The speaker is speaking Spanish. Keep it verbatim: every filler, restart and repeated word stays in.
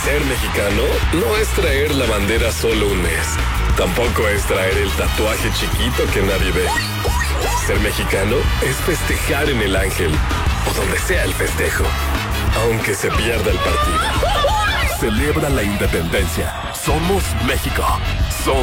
Ser mexicano no es traer la bandera solo un mes. Tampoco es traer el tatuaje chiquito que nadie ve. Ser mexicano es festejar en el Ángel o donde sea el festejo, aunque se pierda el partido. Celebra la independencia. Somos México. Somos